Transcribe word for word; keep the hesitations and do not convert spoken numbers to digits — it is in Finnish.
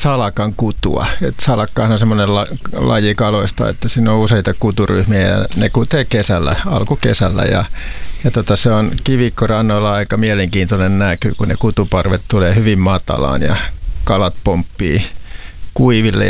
salakan kutua. Et salakkahan on semmoinen la, laji kaloista, että siinä on useita kuturyhmiä ja ne kutee kesällä, alkukesällä. Ja, ja tota, se on kivikkorannoilla aika mielenkiintoinen näky, kun ne kutuparvet tulee hyvin matalaan ja kalat pomppii kuiville